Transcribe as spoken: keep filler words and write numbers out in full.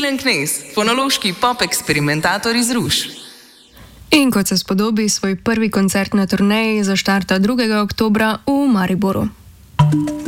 Tilen Knez, fonološki pop-eksperimentator iz Ruš. In kot se spodobi, svoj prvi koncert na turneji zaštarta drugega oktobra v Mariboru.